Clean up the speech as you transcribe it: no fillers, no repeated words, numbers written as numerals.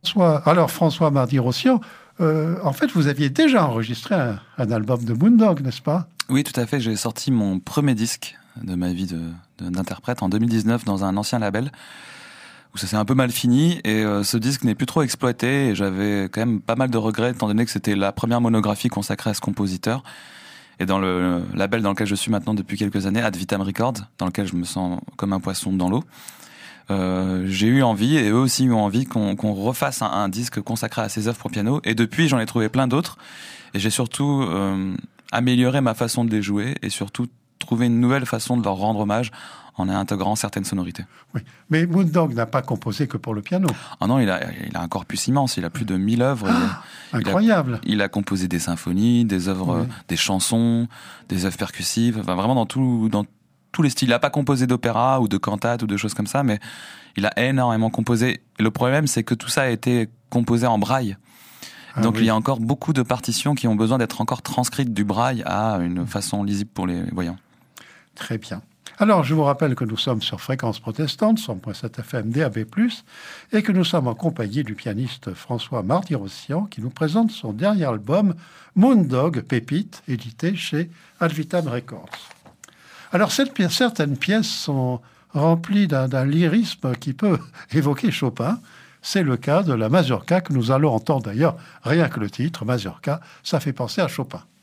François Mardi-Rossian, en fait, vous aviez déjà enregistré un album de Moondog, n'est-ce pas? Oui, tout à fait. J'ai sorti mon premier disque de ma vie d'interprète en 2019 dans un ancien label où ça s'est un peu mal fini et ce disque n'est plus trop exploité et j'avais quand même pas mal de regrets étant donné que c'était la première monographie consacrée à ce compositeur. Et dans le label dans lequel je suis maintenant depuis quelques années, Ad Vitam Records, dans lequel je me sens comme un poisson dans l'eau, j'ai eu envie, et eux aussi ont envie, qu'on refasse un disque consacré à ses œuvres pour piano. Et depuis, j'en ai trouvé plein d'autres. Et j'ai surtout amélioré ma façon de les jouer, et surtout trouvé une nouvelle façon de leur rendre hommage en intégrant certaines sonorités. Oui, mais Moondog n'a pas composé que pour le piano. Ah non, il a un corpus immense, il a plus de 1000 œuvres. Incroyable. Il a composé des symphonies, des œuvres, des chansons, des œuvres percussives, enfin vraiment dans tous les styles. Il n'a pas composé d'opéra ou de cantate ou de choses comme ça, mais il a énormément composé. Et le problème, c'est que tout ça a été composé en braille. Donc il y a encore beaucoup de partitions qui ont besoin d'être encore transcrites du braille à une façon lisible pour les voyants. Très bien. Alors, je vous rappelle que nous sommes sur Fréquence Protestante, 100.7 FM DAB+, et que nous sommes en compagnie du pianiste François Mardi-Rossian, qui nous présente son dernier album, Moondog, Pépite, édité chez Ad Vitam Records. Alors, certaines pièces sont remplies d'un lyrisme qui peut évoquer Chopin. C'est le cas de la Mazurka que nous allons entendre d'ailleurs, rien que le titre, Mazurka, ça fait penser à Chopin.